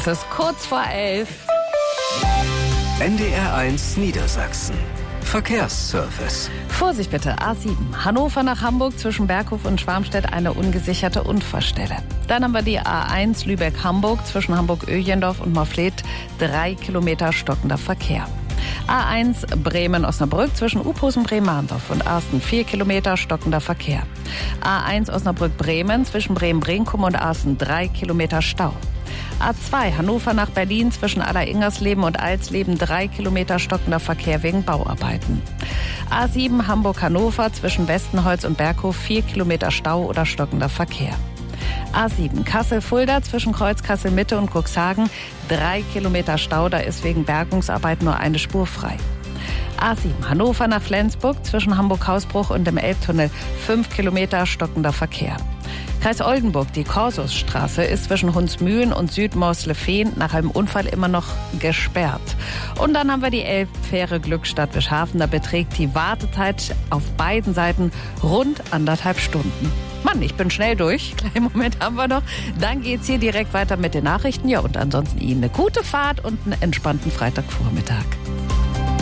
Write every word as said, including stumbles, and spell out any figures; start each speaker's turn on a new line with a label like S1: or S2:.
S1: Es ist kurz vor elf.
S2: N D R eins Niedersachsen. Verkehrsservice.
S1: Vorsicht bitte, A sieben. Hannover nach Hamburg zwischen Berghof und Schwarmstedt eine ungesicherte Unfallstelle. Dann haben wir die A eins Lübeck-Hamburg zwischen Hamburg-Öjendorf und Morfleet. Drei Kilometer stockender Verkehr. A eins Bremen-Osnabrück zwischen Uphusen, Bremen-Mahndorf und Arsten. Vier Kilometer stockender Verkehr. A eins Osnabrück-Bremen zwischen Bremen-Brinkum und Arsten. Drei Kilometer Stau. A zwei Hannover nach Berlin zwischen Aller-Ingersleben und Alsleben. Drei Kilometer stockender Verkehr wegen Bauarbeiten. A sieben Hamburg-Hannover zwischen Westenholz und Berghof. Vier Kilometer Stau oder stockender Verkehr. A sieben Kassel-Fulda zwischen Kreuz Kassel-Mitte und Cuxhagen. Drei Kilometer Stau, da ist wegen Bergungsarbeit nur eine Spur frei. A sieben Hannover nach Flensburg zwischen Hamburg-Hausbruch und dem Elbtunnel. Fünf Kilometer stockender Verkehr. Kreis Oldenburg, die Korsusstraße ist zwischen Hunsmühlen und Südmorslefehn nach einem Unfall immer noch gesperrt. Und dann haben wir die Elbfähre Glückstadt Wischhafen. Da beträgt die Wartezeit auf beiden Seiten rund anderthalb Stunden. Mann, ich bin schnell durch. Kleinen Moment haben wir noch. Dann geht's hier direkt weiter mit den Nachrichten. Ja, und ansonsten Ihnen eine gute Fahrt und einen entspannten Freitagvormittag.